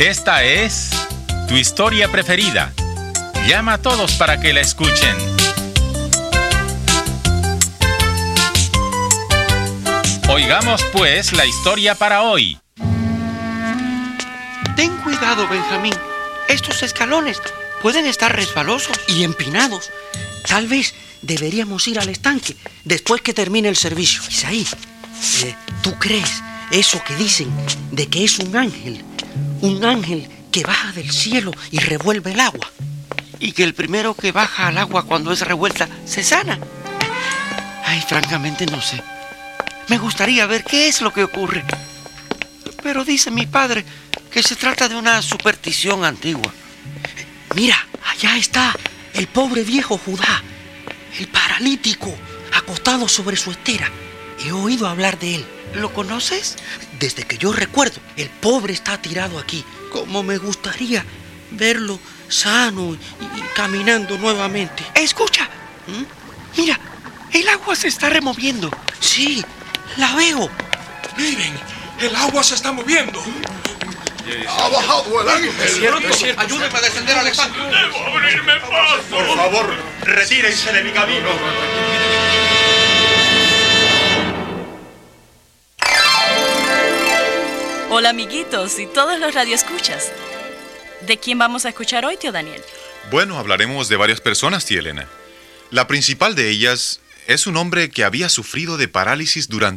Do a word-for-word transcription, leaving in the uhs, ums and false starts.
Esta es tu historia preferida. Llama a todos para que la escuchen. Oigamos pues la historia para hoy. Ten cuidado, Benjamín. Estos escalones pueden estar resbalosos y empinados. Tal vez deberíamos ir al estanque después que termine el servicio. Isaí, eh, ¿tú crees eso que dicen de que es un ángel? Un ángel que baja del cielo y revuelve el agua. Y que el primero que baja al agua cuando es revuelta se sana. Ay, francamente no sé. Me gustaría ver qué es lo que ocurre. Pero dice mi padre que se trata de una superstición antigua. Mira, allá está el pobre viejo Judá, el paralítico, acostado sobre su estera. He oído hablar de él. ¿Lo conoces? Desde que yo recuerdo, el pobre está tirado aquí. Como me gustaría verlo sano y, y caminando nuevamente. Escucha, ¿Mm? Mira, el agua se está removiendo. Sí, la veo. Miren, el agua se está moviendo. Ha bajado el ángel. Es cierto, es cierto. Ayúdenme a descender al estanque. ¡Debo abrirme paso! Por favor, retírense de mi camino. Hola, amiguitos y todos los radioescuchas. ¿De quién vamos a escuchar hoy, tío Daniel? Bueno, hablaremos de varias personas, tía Elena. La principal de ellas es un hombre que había sufrido de parálisis durante